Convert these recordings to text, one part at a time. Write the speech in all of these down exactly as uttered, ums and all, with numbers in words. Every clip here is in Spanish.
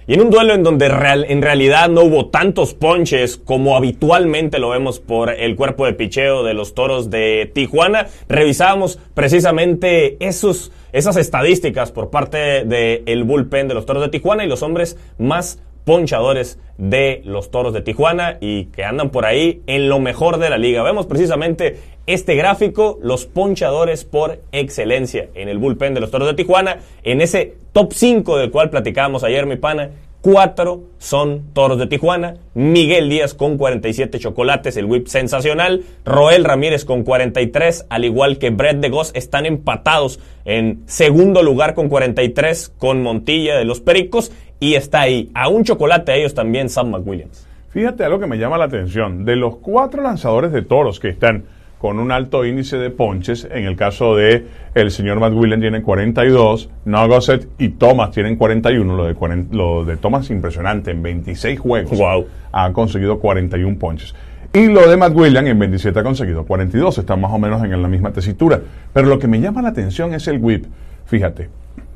Y en un duelo en donde real, en realidad no hubo tantos ponches como habitualmente lo vemos por el cuerpo de picheo de los Toros de Tijuana, revisábamos precisamente esos, esas estadísticas por parte del bullpen de los Toros de Tijuana y los hombres más ponchadores de los Toros de Tijuana y que andan por ahí en lo mejor de la liga. Vemos precisamente este gráfico, los ponchadores por excelencia en el bullpen de los Toros de Tijuana, en ese top cinco del cual platicábamos ayer, mi pana. Cuatro son Toros de Tijuana, Miguel Díaz con cuarenta y siete chocolates, el whip sensacional, Roel Ramírez con cuarenta y tres, al igual que Brett DeGoss, están empatados en segundo lugar con cuarenta y tres con Montilla de los Pericos, y está ahí, a un chocolate a ellos también Sam McWilliams. Fíjate algo que me llama la atención, de los cuatro lanzadores de Toros que están con un alto índice de ponches, en el caso de el señor Matt Williams tiene cuarenta y dos, Nogoset y Thomas tienen cuarenta y uno, lo de, cuarenta, lo de Thomas es impresionante, en veintiséis juegos wow. ha conseguido cuarenta y uno ponches. Y lo de Matt Williams en veintisiete ha conseguido cuarenta y dos, están más o menos en la misma tesitura. Pero lo que me llama la atención es el whip, fíjate,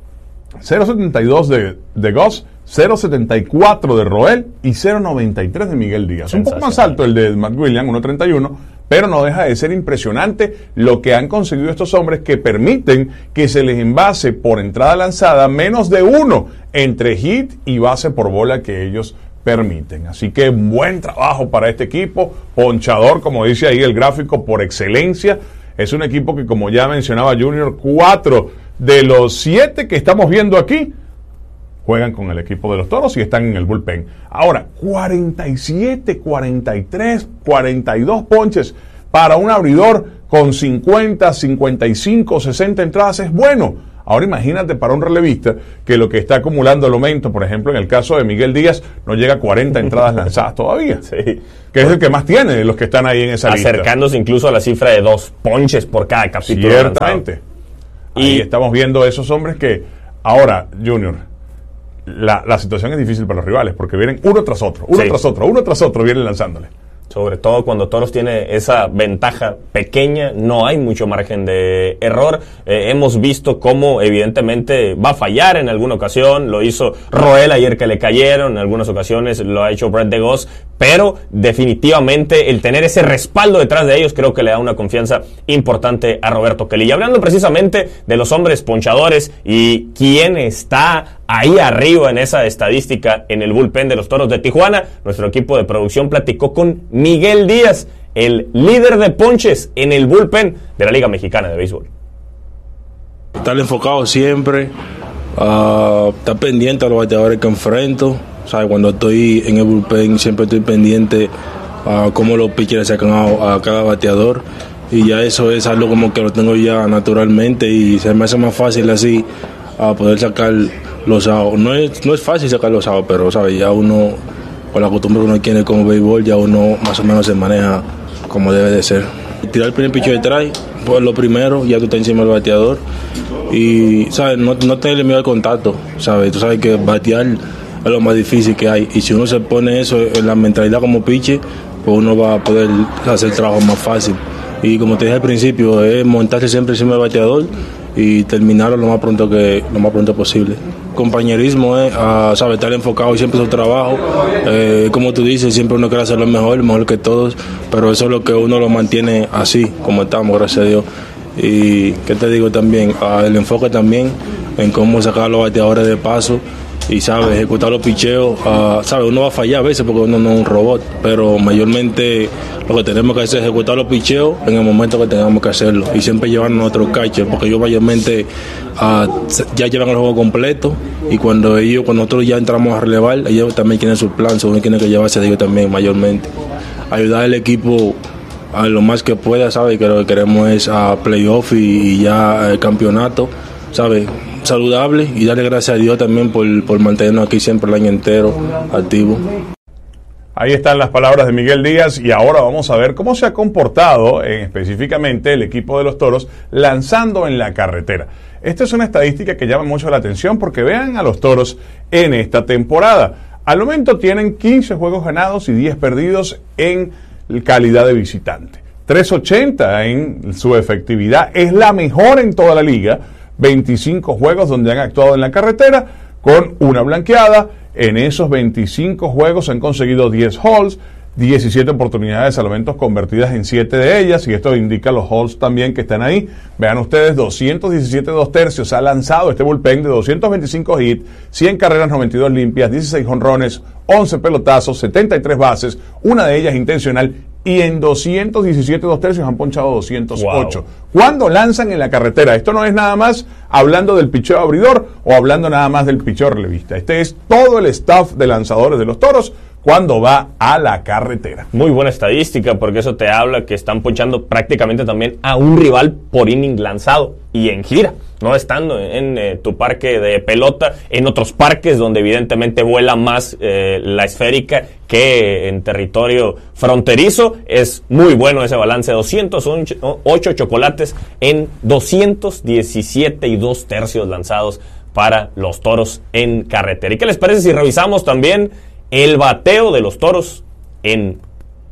cero setenta y dos de, de Goss, cero setenta y cuatro de Roel y cero noventa y tres de Miguel Díaz. Un poco más alto el de Matt Williams, uno treinta y uno, pero no deja de ser impresionante lo que han conseguido estos hombres que permiten que se les envase por entrada lanzada menos de uno entre hit y base por bola que ellos permiten. Así que buen trabajo para este equipo, ponchador, como dice ahí el gráfico, por excelencia. Es un equipo que, como ya mencionaba Junior, cuatro de los siete que estamos viendo aquí juegan con el equipo de los Toros y están en el bullpen. Ahora, cuarenta y siete, cuarenta y tres, cuarenta y dos ponches para un abridor con cincuenta, cincuenta y cinco, sesenta entradas es bueno. Ahora imagínate para un relevista que lo que está acumulando el aumento, por ejemplo, en el caso de Miguel Díaz, no llega a cuarenta entradas lanzadas todavía. Sí. Que es el que más tiene de los que están ahí en esa lista. Acercándose incluso a la cifra de dos ponches por cada capítulo. Ciertamente. Lanzado. Ahí y estamos viendo esos hombres que, ahora, Junior, La, la situación es difícil para los rivales porque vienen uno tras otro, uno sí. tras otro, uno tras otro, vienen lanzándole. Sobre todo cuando Toros tiene esa ventaja pequeña, no hay mucho margen de error. Eh, hemos visto cómo evidentemente va a fallar en alguna ocasión, lo hizo Roel ayer que le cayeron, en algunas ocasiones lo ha hecho Brett DeGoss, pero definitivamente el tener ese respaldo detrás de ellos creo que le da una confianza importante a Roberto Kelly. Y hablando precisamente de los hombres ponchadores y quién está ahí arriba en esa estadística en el bullpen de los Toros de Tijuana, nuestro equipo de producción platicó con Miguel Díaz, el líder de ponches en el bullpen de la Liga Mexicana de Béisbol. Estar enfocado siempre, uh, estar pendiente a los bateadores que enfrento. ¿Sabes? Cuando estoy en el bullpen siempre estoy pendiente a uh, cómo los pitchers sacan a, a cada bateador. Y ya eso es algo como que lo tengo ya naturalmente y se me hace más fácil así a uh, poder sacar los outs. No es, no es fácil sacar los outs, pero ¿sabes? Ya uno, con la costumbre que uno tiene como béisbol, ya uno más o menos se maneja como debe de ser. Tirar el primer picho de try, pues lo primero, ya tú estás encima del bateador. Y, ¿sabes? No, no tenerle miedo al contacto, ¿sabes? Tú sabes que batear es lo más difícil que hay. Y si uno se pone eso en la mentalidad como pitcher, pues uno va a poder hacer el trabajo más fácil. Y como te dije al principio, es montarse siempre encima del bateador y terminarlo lo más pronto que lo más pronto posible. Compañerismo es, uh, ¿sabes? Estar enfocado siempre en su trabajo. Eh, como tú dices, siempre uno quiere hacerlo mejor, mejor que todos, pero eso es lo que uno lo mantiene así, como estamos, gracias a Dios. Y, ¿qué te digo también? Uh, el enfoque también en cómo sacar a los bateadores de paso y, ¿sabes? Ejecutar los picheos. Uh, ¿sabes? Uno va a fallar a veces porque uno no es un robot, pero mayormente lo que tenemos que hacer es ejecutar los picheos en el momento que tengamos que hacerlo y siempre llevar a nuestros catchers, porque ellos mayormente uh, ya llevan el juego completo y cuando ellos, cuando nosotros ya entramos a relevar, ellos también tienen su plan, uno tiene que llevarse de ellos también mayormente. Ayudar al equipo a lo más que pueda, ¿sabes? Que lo que queremos es a playoff y, y ya el campeonato, ¿sabes? Saludable y darle gracias a Dios también por, por mantenernos aquí siempre el año entero activos. Ahí están las palabras de Miguel Díaz y ahora vamos a ver cómo se ha comportado eh, específicamente el equipo de los Toros lanzando en la carretera. Esta es una estadística que llama mucho la atención porque vean a los Toros en esta temporada. Al momento tienen quince juegos ganados y diez perdidos en calidad de visitante. tres ochenta en su efectividad, es la mejor en toda la liga. veinticinco juegos donde han actuado en la carretera con una blanqueada en esos veinticinco juegos han conseguido diez holds, diecisiete oportunidades de salvamentos convertidas en siete de ellas, y esto indica los holds también que están ahí. Vean ustedes, doscientos diecisiete dos tercios ha lanzado este bullpen de doscientos veinticinco hits, cien carreras, noventa y dos limpias, dieciséis jonrones, once pelotazos, setenta y tres bases, una de ellas intencional, y en doscientos diecisiete dos tercios han ponchado doscientos ocho. Wow. ¿Cuándo lanzan en la carretera? Esto no es nada más hablando del picheo abridor o hablando nada más del picheo relevista. Este es todo el staff de lanzadores de los Toros cuando va a la carretera. Muy buena estadística, porque eso te habla que están ponchando prácticamente también a un rival por inning lanzado y en gira, no estando en, en eh, tu parque de pelota, en otros parques donde evidentemente vuela más eh, la esférica que en territorio fronterizo. Es muy bueno ese balance, doscientos ocho chocolates en doscientos diecisiete y dos tercios lanzados para los Toros en carretera. ¿Y qué les parece si revisamos también el bateo de los Toros en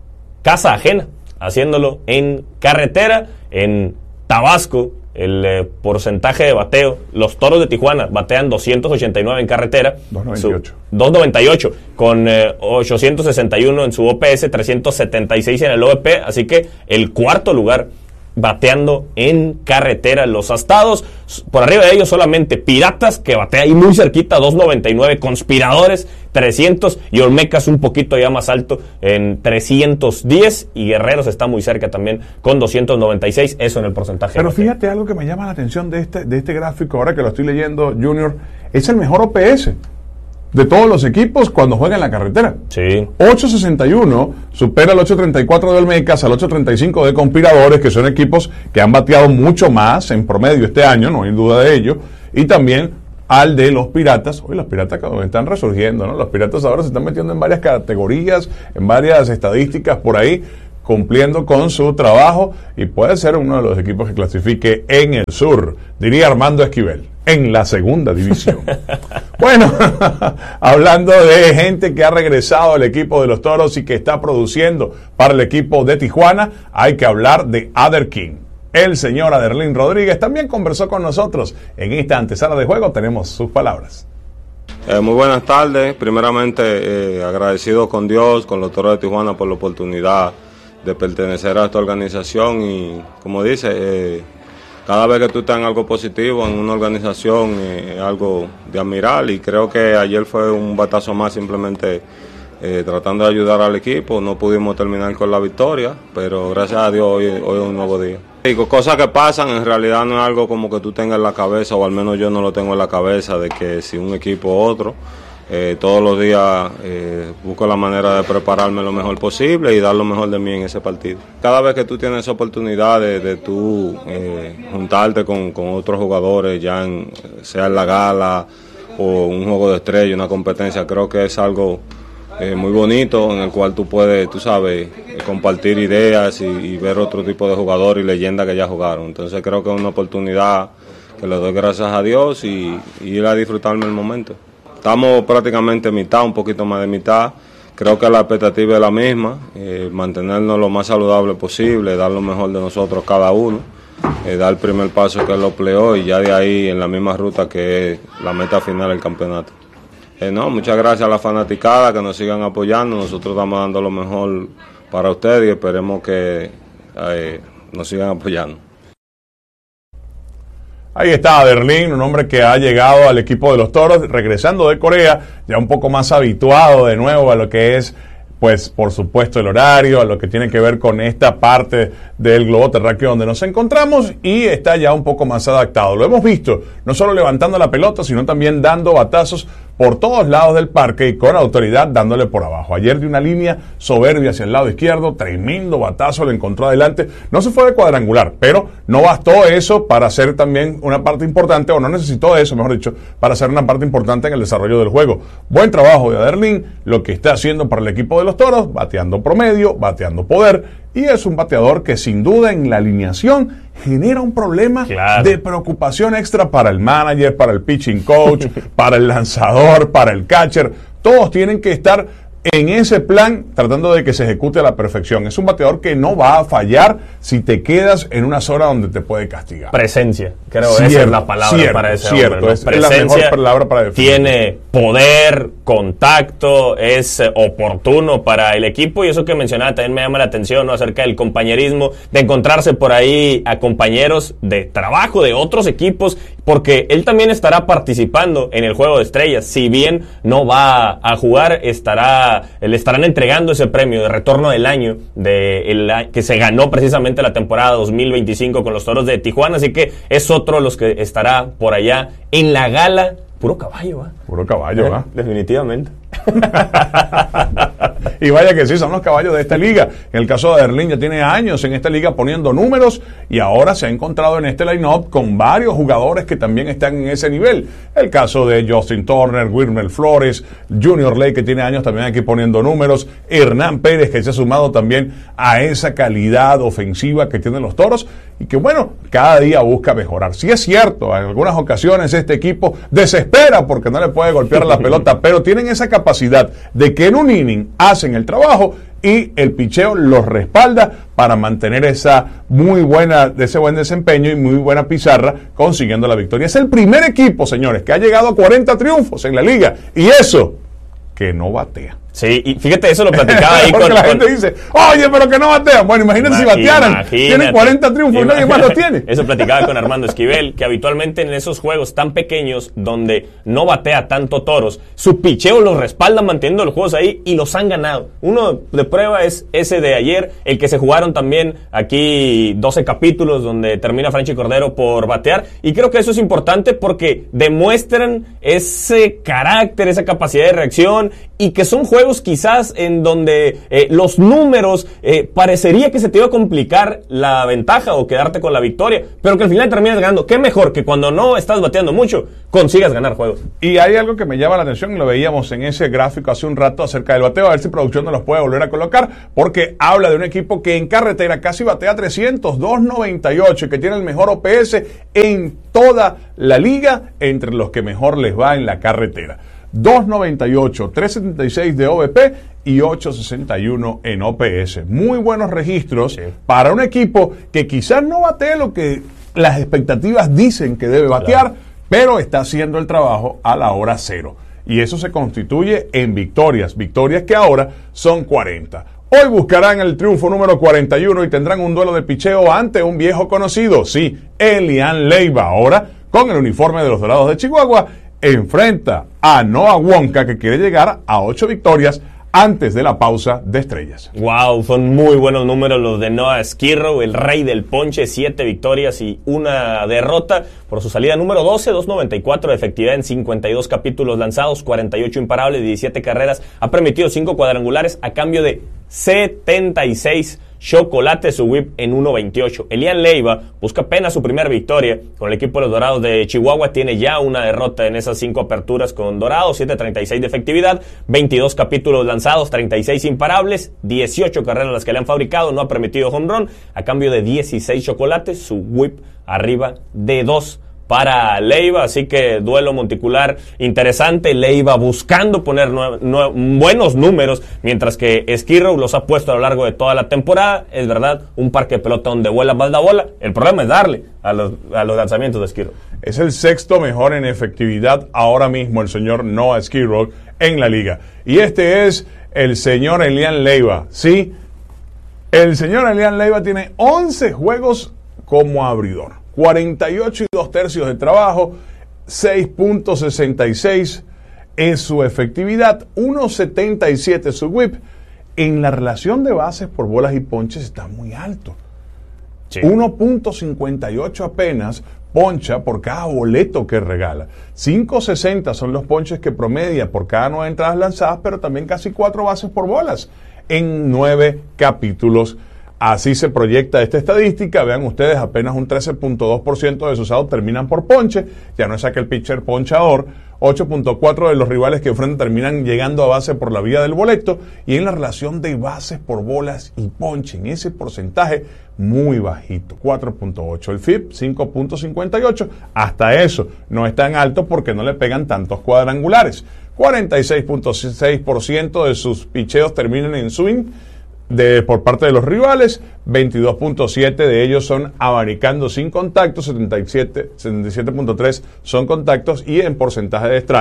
casa ajena, haciéndolo en carretera? En Tabasco, el eh, porcentaje de bateo, los Toros de Tijuana batean doscientos ochenta y nueve en carretera, doscientos noventa y ocho, doscientos noventa y ocho con eh, ochocientos sesenta y uno en su O P S, trescientos setenta y seis en el O V P, así que el cuarto lugar bateando en carretera. Los astados, por arriba de ellos solamente Piratas, que batea ahí muy cerquita, doscientos noventa y nueve, Conspiradores trescientos, y Olmecas un poquito ya más alto en trescientos diez, y Guerreros está muy cerca también con doscientos noventa y seis, eso en el porcentaje. Pero fíjate algo que me llama la atención de este, de este gráfico, ahora que lo estoy leyendo, Junior, es el mejor O P S de todos los equipos cuando juegan en la carretera. Sí. ocho sesenta y uno supera el ocho treinta y cuatro de Olmecas, al ocho treinta y cinco de Conspiradores, que son equipos que han bateado mucho más en promedio este año, no hay duda de ello, y también al de los Piratas. Hoy los Piratas están resurgiendo, ¿no? Los Piratas ahora se están metiendo en varias categorías, en varias estadísticas por ahí, cumpliendo con su trabajo, y puede ser uno de los equipos que clasifique en el sur, diría Armando Esquivel, en la segunda división. Bueno, hablando de gente que ha regresado al equipo de los Toros y que está produciendo para el equipo de Tijuana, hay que hablar de Ader King. El señor Aderlín Rodríguez también conversó con nosotros. En esta antesala de juego tenemos sus palabras. Eh, muy buenas tardes. Primeramente, eh, agradecido con Dios, con los Toros de Tijuana por la oportunidad de pertenecer a esta organización, y como dice, eh, cada vez que tú estás en algo positivo en una organización, eh, es algo de admirar, y creo que ayer fue un batazo más, simplemente eh, tratando de ayudar al equipo. No pudimos terminar con la victoria, pero gracias a Dios hoy, hoy es un nuevo día. Y cosas que pasan, en realidad no es algo como que tú tengas en la cabeza, o al menos yo no lo tengo en la cabeza, de que si un equipo u otro. Eh, todos los días eh, busco la manera de prepararme lo mejor posible y dar lo mejor de mí en ese partido. Cada vez que tú tienes oportunidad de, de tú eh, juntarte con, con otros jugadores, ya en, sea en la gala o un juego de estrella, una competencia, creo que es algo eh, muy bonito, en el cual tú puedes, tú sabes, compartir ideas y, y ver otro tipo de jugadores y leyendas que ya jugaron. Entonces creo que es una oportunidad que le doy gracias a Dios, y, y ir a disfrutarme el momento. Estamos prácticamente mitad, un poquito más de mitad. Creo que la expectativa es la misma, eh, mantenernos lo más saludable posible, dar lo mejor de nosotros cada uno, eh, dar el primer paso que es los playoffs, y ya de ahí en la misma ruta que es la meta final del campeonato. Eh, no, muchas gracias a la fanaticada que nos sigan apoyando. Nosotros estamos dando lo mejor para ustedes y esperemos que eh, nos sigan apoyando. Ahí está Aderlín, un hombre que ha llegado al equipo de los Toros, regresando de Corea, ya un poco más habituado de nuevo a lo que es, pues, por supuesto, el horario, a lo que tiene que ver con esta parte del globo terráqueo donde nos encontramos, y está ya un poco más adaptado. Lo hemos visto, no solo levantando la pelota, sino también dando batazos por todos lados del parque y con autoridad dándole por abajo. Ayer de una línea soberbia hacia el lado izquierdo, tremendo batazo, lo encontró adelante. No se fue de cuadrangular, pero no bastó eso para hacer también una parte importante, o no necesitó eso, mejor dicho, para hacer una parte importante en el desarrollo del juego. Buen trabajo de Aderlín, lo que está haciendo para el equipo de los Toros, bateando promedio, bateando poder, y es un bateador que sin duda en la alineación genera un problema claro. de preocupación extra para el manager, para el pitching coach, para el lanzador, para el catcher. Todos tienen que estar en ese plan tratando de que se ejecute a la perfección. Es un bateador que no va a fallar si te quedas en una zona donde te puede castigar. Presencia, creo que esa es la palabra cierto, para ese cierto, hombre, ¿no? Es, es la mejor palabra para definir. Tiene poder, contacto, es eh, oportuno para el equipo, y eso que mencionaba también me llama la atención, ¿no? Acerca del compañerismo, de encontrarse por ahí a compañeros de trabajo de otros equipos, porque él también estará participando en el Juego de Estrellas. Si bien no va a jugar, estará le estarán entregando ese premio de retorno del año de el, que se ganó precisamente la temporada dos mil veinticinco con los Toros de Tijuana, así que es otro de los que estará por allá en la gala. Puro caballo, ¿va? Puro caballo, ¿va? Definitivamente. Y vaya que sí, son los caballos de esta liga. En el caso de Erlín, ya tiene años en esta liga poniendo números, y ahora se ha encontrado en este line-up con varios jugadores que también están en ese nivel. El caso de Justin Turner, Wilmer Flores, Junior Lake, que tiene años también aquí poniendo números, Hernán Pérez, que se ha sumado también a esa calidad ofensiva que tienen los Toros, y que bueno, cada día busca mejorar. Sí es cierto, en algunas ocasiones este equipo desespera porque no le puede golpear la pelota, pero tienen esa capacidad de que en un inning hacen el trabajo y el picheo los respalda para mantener esa muy buena, ese buen desempeño y muy buena pizarra, consiguiendo la victoria. Es el primer equipo, señores, que ha llegado a cuarenta triunfos en la liga, y eso que no batea. Sí, y fíjate, eso lo platicaba ahí Porque con... la con... gente dice, oye, pero que no batean. Bueno, imagínate si batearan. Imagínate. Tienen cuarenta triunfos y nadie más los tiene. Eso platicaba con Armando Esquivel, que habitualmente en esos juegos tan pequeños, donde no batea tanto Toros, su picheo los respalda manteniendo los juegos ahí, y los han ganado. Uno de prueba es ese de ayer, el que se jugaron también aquí doce capítulos, donde termina Franchi Cordero por batear, y creo que eso es importante porque demuestran ese carácter, esa capacidad de reacción, y que son juegos quizás en donde eh, los números eh, parecería que se te iba a complicar la ventaja o quedarte con la victoria, pero que al final terminas ganando. Qué mejor que cuando no estás bateando mucho, consigas ganar juegos. Y hay algo que me llama la atención, y lo veíamos en ese gráfico hace un rato acerca del bateo, a ver si producción nos los puede volver a colocar, porque habla de un equipo que en carretera casi batea trescientos, dos noventa y ocho, y que tiene el mejor O P S en toda la liga, entre los que mejor les va en la carretera. dos noventa y ocho, tres setenta y seis de O V P y ocho sesenta y uno en O P S. Muy buenos registros, sí, para un equipo que quizás no batee lo que las expectativas dicen que debe batear, claro, pero está haciendo el trabajo a la hora cero. Y eso se constituye en victorias, victorias que ahora son cuarenta. Hoy buscarán el triunfo número cuarenta y uno y tendrán un duelo de picheo ante un viejo conocido, sí, Elian Leiva, ahora con el uniforme de los Dorados de Chihuahua. Enfrenta a Noah Wonka, que quiere llegar a ocho victorias antes de la pausa de estrellas. Wow, son muy buenos números los de Noah Skirrow, el rey del ponche, siete victorias y una derrota por su salida número doce, dos noventa y cuatro de efectividad en cincuenta y dos capítulos lanzados, cuarenta y ocho imparables, diecisiete carreras, ha permitido cinco cuadrangulares a cambio de setenta y seis chocolates, su whip en uno veintiocho. Elian Leiva busca apenas su primera victoria con el equipo de los Dorados de Chihuahua, tiene ya una derrota en esas cinco aperturas con Dorados, siete treinta y seis de efectividad, veintidós capítulos lanzados, treinta y seis imparables, dieciocho carreras las que le han fabricado, no ha permitido home run, a cambio de dieciséis chocolates, su whip arriba de dos para Leiva, así que duelo monticular interesante. Leiva buscando poner nue- nue- buenos números, mientras que Skirrow los ha puesto a lo largo de toda la temporada. Es verdad, un parque de pelota donde vuela más la bola. El problema es darle a los, a los lanzamientos de Skirrow. Es el sexto mejor en efectividad ahora mismo el señor Noah Skirrow en la liga. Y este es el señor Elian Leiva. Sí, el señor Elian Leiva tiene once juegos como abridor, cuarenta y ocho y dos tercios de trabajo, seis punto sesenta y seis es su efectividad, uno setenta y siete su whip. En la relación de bases por bolas y ponches está muy alto. Sí. uno punto cincuenta y ocho apenas poncha por cada boleto que regala. cinco sesenta son los ponches que promedia por cada nueve entradas lanzadas, pero también casi cuatro bases por bolas en nueve capítulos. Así se proyecta esta estadística. Vean ustedes, apenas un trece punto dos por ciento de sus outs terminan por ponche. Ya no es aquel pitcher ponchador. ocho punto cuatro de los rivales que enfrentan terminan llegando a base por la vía del boleto. Y en la relación de bases por bolas y ponche, en ese porcentaje muy bajito, cuatro punto ocho. El F I P, cinco punto cincuenta y ocho. Hasta eso no es tan alto porque no le pegan tantos cuadrangulares. cuarenta y seis punto seis por ciento de sus picheos terminan en swing De, por parte de los rivales, veintidós punto siete de ellos son abanicando sin contacto, setenta y siete punto tres son contactos, y en porcentaje de strike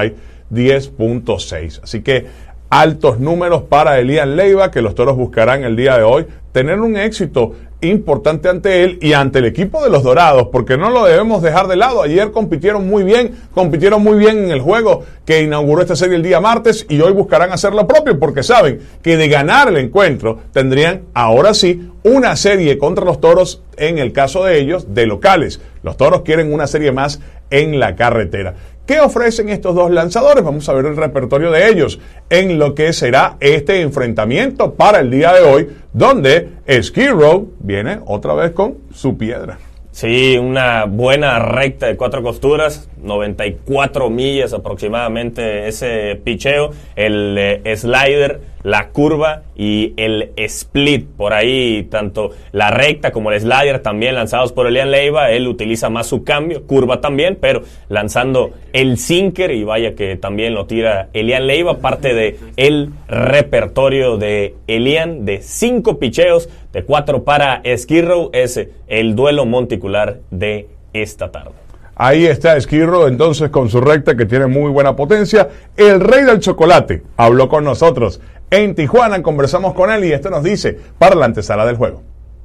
diez punto seis. Así que altos números para Elian Leiva, que los Toros buscarán el día de hoy tener un éxito importante ante él y ante el equipo de los Dorados, porque no lo debemos dejar de lado. Ayer compitieron muy bien, compitieron muy bien en el juego que inauguró esta serie el día martes, y hoy buscarán hacer lo propio, porque saben que de ganar el encuentro tendrían ahora sí una serie contra los Toros, en el caso de ellos, de locales. Los Toros quieren una serie más en la carretera. ¿Qué ofrecen estos dos lanzadores? Vamos a ver el repertorio de ellos en lo que será este enfrentamiento para el día de hoy, donde Skid Row viene otra vez con su piedra. Sí, una buena recta de cuatro costuras, noventa y cuatro millas aproximadamente ese picheo, el eh, slider, la curva y el split. Por ahí, tanto la recta como el slider también lanzados por Elian Leiva. Él utiliza más su cambio, curva también, pero lanzando el sinker, y vaya que también lo tira Elian Leiva, parte de el repertorio de Elian de cinco picheos, de cuatro para Skid Row. Es el duelo monticular de esta tarde. Ahí está Skid Row entonces con su recta que tiene muy buena potencia. El rey del chocolate habló con nosotros en Tijuana, conversamos con él y esto nos dice para la antesala del juego.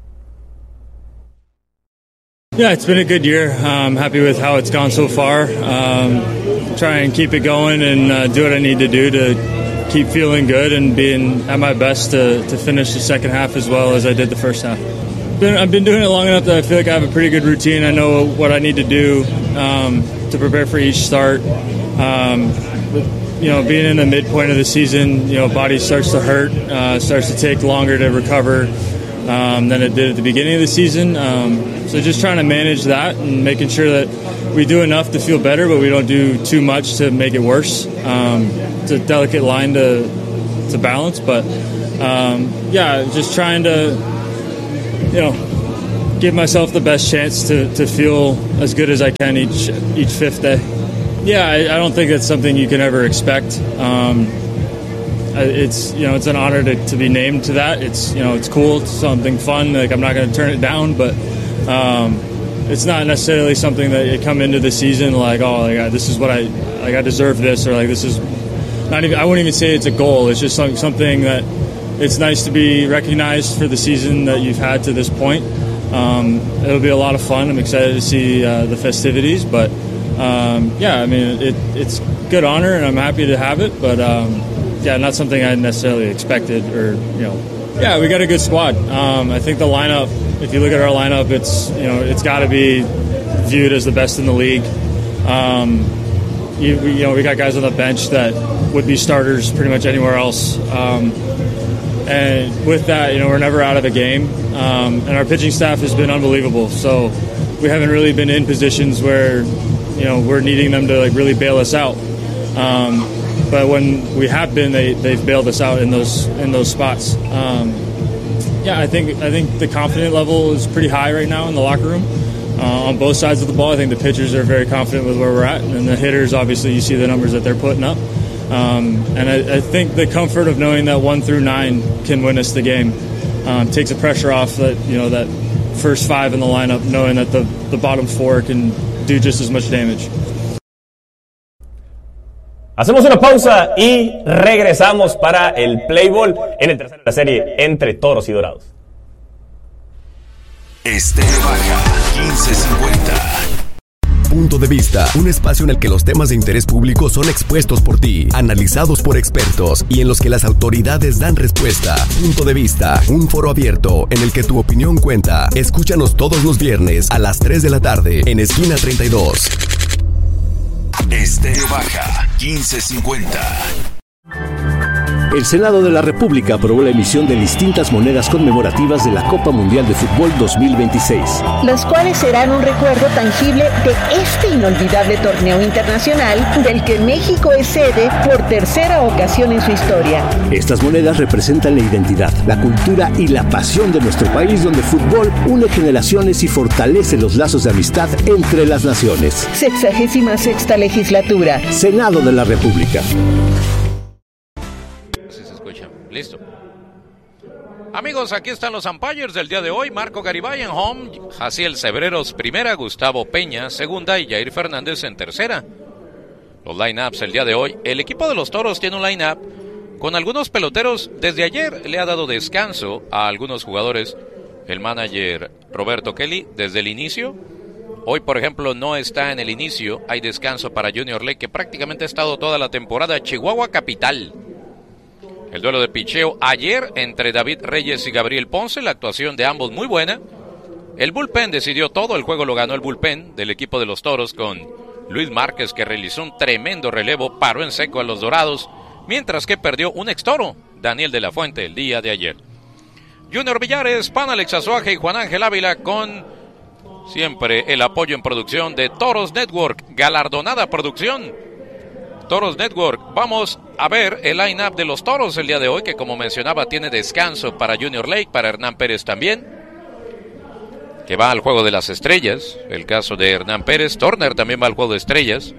Yeah, it's been a good year. I'm happy with how it's gone so far. Um, try and keep it going and uh, do what I need to do to keep feeling good and being at my best to, to finish the second half as well as I did the first half. Been, I've been doing it long enough that I feel like I have a pretty good routine. I know what I need to do um, to prepare for each start. Um, with, you know, being in the midpoint of the season, you know, body starts to hurt, uh, starts to take longer to recover um, than it did at the beginning of the season. Um, so just trying to manage that and making sure that we do enough to feel better, but we don't do too much to make it worse. Um, it's a delicate line to to balance, but um, yeah, just trying to, you know, give myself the best chance to, to feel as good as I can each each fifth day. Yeah, I, I don't think that's something you can ever expect. Um, it's you know it's an honor to, to be named to that. It's you know it's cool. It's something fun. Like I'm not going to turn it down, but um, it's not necessarily something that you come into the season like oh like this is what I like I deserve this, or like this is not even. I wouldn't even say it's a goal. It's just some, something that it's nice to be recognized for the season that you've had to this point. Um, it'll be a lot of fun. I'm excited to see uh, the festivities, but um, yeah, I mean it, it's good honor and I'm happy to have it, but um, yeah, not something I necessarily expected or you know. Yeah, we got a good squad. Um, I think the lineup. If you look at our lineup, it's you know it's got to be viewed as the best in the league. Um, you, we, you know we got guys on the bench that would be starters pretty much anywhere else. Um, and with that, you know we're never out of a game, um, and our pitching staff has been unbelievable. So we haven't really been in positions where you know we're needing them to like really bail us out. Um, but when we have been, they they've bailed us out in those in those spots. Um, Yeah, I think I think the confidence level is pretty high right now in the locker room uh, on both sides of the ball. I think the pitchers are very confident with where we're at, and the hitters, obviously, you see the numbers that they're putting up. Um, and I, I think the comfort of knowing that one through nine can win us the game um, takes the pressure off. That you know that first five in the lineup, knowing that the the bottom four can do just as much damage. Hacemos una pausa y regresamos para el play ball en el tercero de la serie entre Toros y Dorados. Estéreo Baja quince cincuenta. Punto de Vista, un espacio en el que los temas de interés público son expuestos por ti, analizados por expertos y en los que las autoridades dan respuesta. Punto de Vista, un foro abierto en el que tu opinión cuenta. Escúchanos todos los viernes a las tres de la tarde en Esquina treinta y dos. Estéreo Baja quince cincuenta. El Senado de la República aprobó la emisión de distintas monedas conmemorativas de la Copa Mundial de Fútbol dos mil veintiséis. Las cuales serán un recuerdo tangible de este inolvidable torneo internacional del que México es sede por tercera ocasión en su historia. Estas monedas representan la identidad, la cultura y la pasión de nuestro país, donde el fútbol une generaciones y fortalece los lazos de amistad entre las naciones. Sexagésima sexta legislatura. Senado de la República. Listo. Amigos, aquí están los umpires del día de hoy. Marco Garibay en home, Jaciel Cebreros primera, Gustavo Peña segunda y Jair Fernández en tercera. los line-ups el día de hoy. El equipo de los Toros tiene un line-up con algunos peloteros. Desde ayer le ha dado descanso a algunos jugadores el manager Roberto Kelly desde el inicio. Hoy, por ejemplo, no está en el inicio. Hay descanso para Junior Lake, que prácticamente ha estado toda la temporada. Chihuahua Capital. El duelo de picheo ayer entre David Reyes y Gabriel Ponce. La actuación de ambos muy buena. El bullpen decidió todo. El juego lo ganó el bullpen del equipo de los Toros con Luis Márquez, que realizó un tremendo relevo. Paró en seco a los Dorados. Mientras que perdió un ex-toro, Daniel de la Fuente, el día de ayer. Junior Villares, Pan Alex Azuaje y Juan Ángel Ávila con siempre el apoyo en producción de Toros Network, galardonada producción. Toros Network, vamos a ver el line-up de los Toros el día de hoy, que como mencionaba tiene descanso para Junior Lake, para Hernán Pérez también, que va al Juego de las Estrellas, el caso de Hernán Pérez. Turner también va al Juego de Estrellas,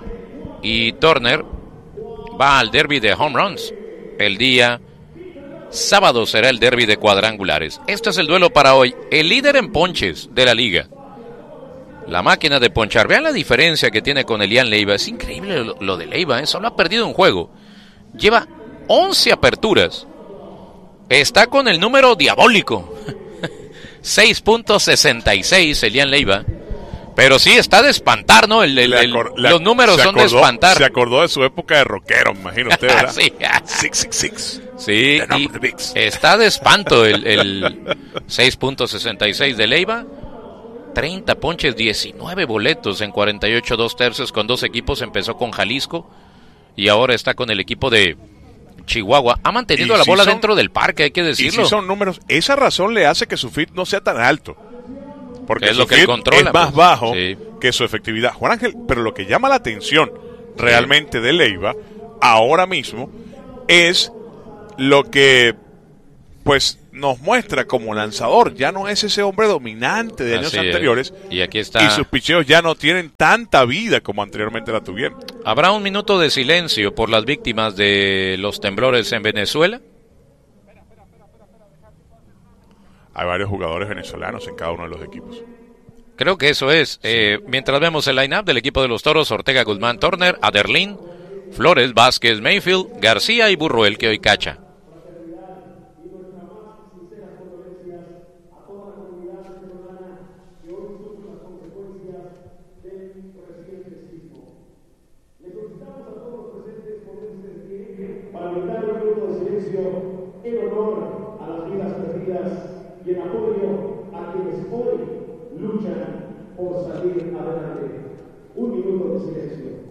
y Turner va al derby de home runs. El día sábado será el derby de cuadrangulares. Este es el duelo para hoy. El líder en ponches de la liga, la máquina de ponchar. Vean la diferencia que tiene con Elian Leiva. Es increíble lo, lo de Leiva, ¿eh? Solo ha perdido un juego. Lleva once aperturas. Está con el número diabólico. seis punto sesenta y seis Elian Leiva. Pero sí, está de espantar, ¿no? El, el, el, acor- los números son acordó, de espantar. Se acordó de su época de rockero, imagino usted, ¿verdad? Sí. seis seis seis. Sí, y está de espanto el, el seis punto sesenta y seis de Leiva. treinta ponches, diecinueve boletos en cuarenta y ocho dos tercios con dos equipos. Empezó con Jalisco y ahora está con el equipo de Chihuahua. Ha mantenido la si bola son, dentro del parque, hay que decirlo. Y si son números, esa razón le hace que su fit no sea tan alto. Porque es lo que él controla, es más pues, bajo sí. que su efectividad. Juan Ángel, pero lo que llama la atención realmente de Leiva ahora mismo es lo que pues nos muestra como lanzador. Ya no es ese hombre dominante de años Así anteriores. Es. Y aquí está. Y sus picheos ya no tienen tanta vida como anteriormente la tuvieron. ¿Habrá un minuto de silencio por las víctimas de los temblores en Venezuela? Hay varios jugadores venezolanos en cada uno de los equipos. Creo que eso es. Sí. Eh, mientras vemos el line-up del equipo de los Toros: Ortega, Guzmán, Turner, Aderlín, Flores, Vázquez, Mayfield, García y Burruel, que hoy cacha. Y en apoyo a quienes hoy luchan por salir adelante. Un minuto de silencio.